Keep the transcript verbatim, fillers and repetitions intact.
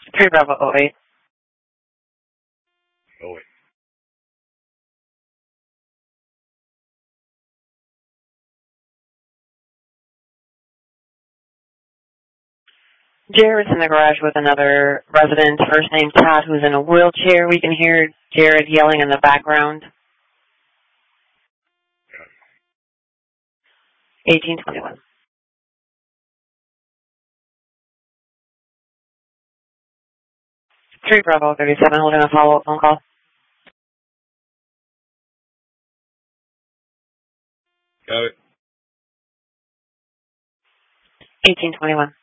three Bravo oh eight. Oh, wait. Jared's in the garage with another resident, first name Todd, who's in a wheelchair. We can hear Jared yelling in the background. eighteen twenty-one. three Bravo thirty-seven, holding a follow-up phone call. Got it. eighteen twenty-one.